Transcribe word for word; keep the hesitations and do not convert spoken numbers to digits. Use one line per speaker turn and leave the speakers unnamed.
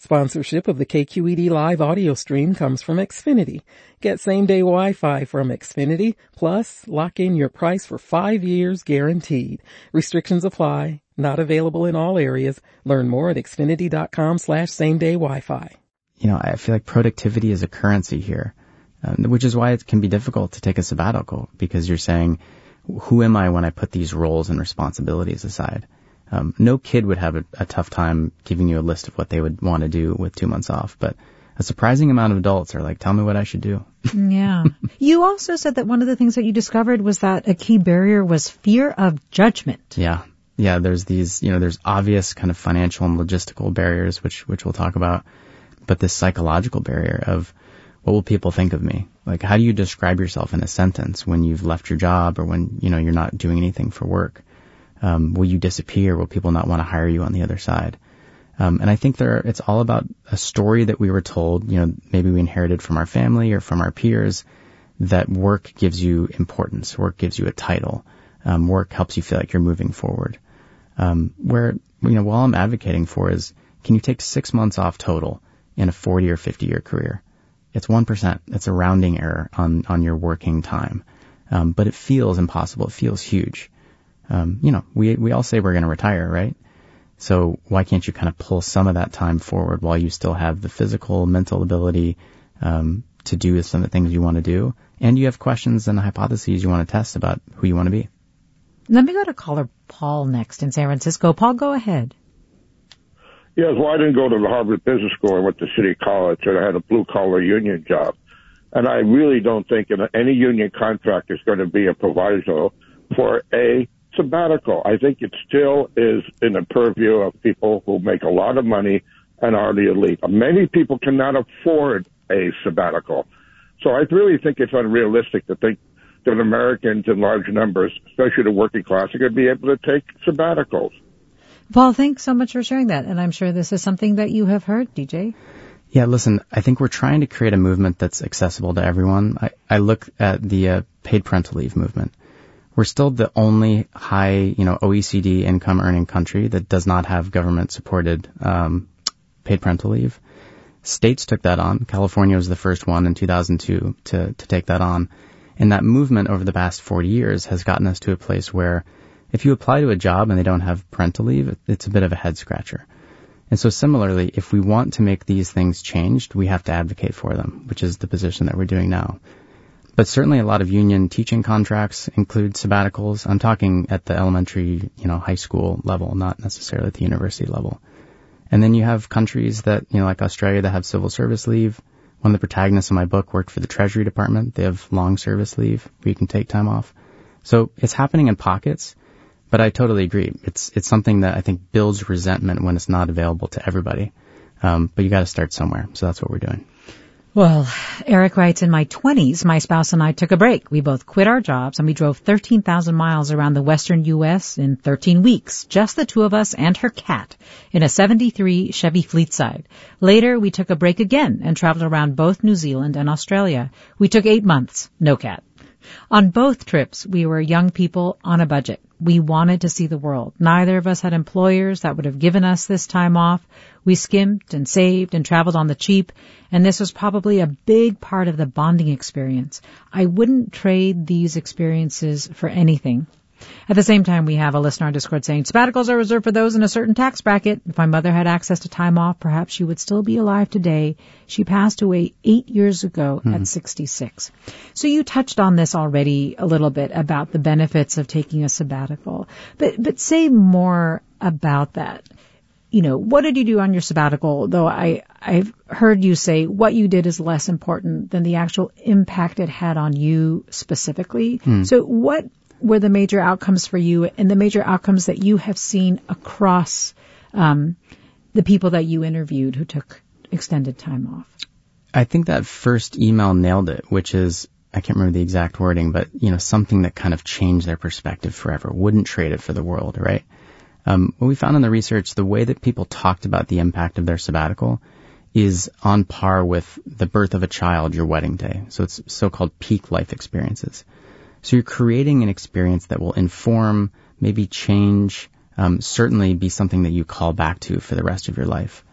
Sponsorship of the K Q E D Live audio stream comes from Xfinity. Get same-day Wi-Fi from Xfinity, plus lock in your price for five years guaranteed. Restrictions apply. Not available in all areas. Learn more at xfinity.com slash same-day Wi-Fi.
You know, I feel like productivity is a currency here, um, which is why it can be difficult to take a sabbatical, because you're saying, who am I when I put these roles and responsibilities aside? Um, no kid would have a, a tough time giving you a list of what they would want to do with two months off, but a surprising amount of adults are like, tell me what I should do.
Yeah. You also said that one of the things that you discovered was that a key barrier was fear of judgment.
Yeah. Yeah, there's these, you know, there's obvious kind of financial and logistical barriers, which, which we'll talk about, but this psychological barrier of, what will people think of me? Like, how do you describe yourself in a sentence when you've left your job or when, you know, you're not doing anything for work? Um, will you disappear? Will people not want to hire you on the other side? Um, and I think there, it's all about a story that we were told, you know, maybe we inherited from our family or from our peers, that work gives you importance, work gives you a title, um, work helps you feel like you're moving forward. Um, where, you know, what I'm advocating for is, can you take six months off total in a forty or fifty year career? It's one percent. It's a rounding error on, on your working time. Um, but it feels impossible. It feels huge. Um, you know, we, we all say we're going to retire, right? So why can't you kind of pull some of that time forward while you still have the physical, mental ability, um, to do some of the things you want to do? And you have questions and hypotheses you want to test about who you want to be.
Let me go to caller Paul next in San Francisco. Paul, go ahead.
Yes, well, I didn't go to the Harvard Business School. I went to City College, and I had a blue-collar union job. And I really don't think any union contract is going to be a proviso for a sabbatical. I think it still is in the purview of people who make a lot of money and are the elite. Many people cannot afford a sabbatical. So I really think it's unrealistic to think that Americans in large numbers, especially the working class, are going to be able to take sabbaticals.
Paul, thanks so much for sharing that. And I'm sure this is something that you have heard, D J.
Yeah, listen, I think we're trying to create a movement that's accessible to everyone. I, I look at the uh, paid parental leave movement. We're still the only high, you know, O E C D income earning country that does not have government supported um, paid parental leave. States took that on. California was the first one in two thousand two to, to take that on. And that movement over the past forty years has gotten us to a place where if you apply to a job and they don't have parental leave, it's a bit of a head scratcher. And so similarly, if we want to make these things changed, we have to advocate for them, which is the position that we're doing now. But certainly a lot of union teaching contracts include sabbaticals. I'm talking at the elementary, you know, high school level, not necessarily at the university level. And then you have countries that, you know, like Australia that have civil service leave. One of the protagonists of my book worked for the Treasury Department. They have long service leave where you can take time off. So it's happening in pockets, but I totally agree. It's it's something that I think builds resentment when it's not available to everybody. Um, but you got to start somewhere. So that's what we're doing.
Well, Eric writes, in my twenties, my spouse and I took a break. We both quit our jobs and we drove thirteen thousand miles around the western U S in thirteen weeks, just the two of us and her cat, in a seventy-three Chevy Fleetside. Later, we took a break again and traveled around both New Zealand and Australia. We took eight months, no cat. On both trips, we were young people on a budget. We wanted to see the world. Neither of us had employers that would have given us this time off. We skimped and saved and traveled on the cheap, and this was probably a big part of the bonding experience. I wouldn't trade these experiences for anything. At the same time, we have a listener on Discord saying, sabbaticals are reserved for those in a certain tax bracket. If my mother had access to time off, perhaps she would still be alive today. She passed away eight years ago hmm. at sixty-six. So you touched on this already a little bit about the benefits of taking a sabbatical. But, but say more about that. You know, what did you do on your sabbatical? Though I, I've heard you say what you did is less important than the actual impact it had on you specifically. Hmm. So what were the major outcomes for you and the major outcomes that you have seen across um, the people that you interviewed who took extended time off?
I think that first email nailed it, which is, I can't remember the exact wording, but, you know, something that kind of changed their perspective forever. Wouldn't trade it for the world, right? Um, what we found in the research, the way that people talked about the impact of their sabbatical is on par with the birth of a child, your wedding day. So it's so-called peak life experiences. So you're creating an experience that will inform, maybe change, um, certainly be something that you call back to for the rest of your life.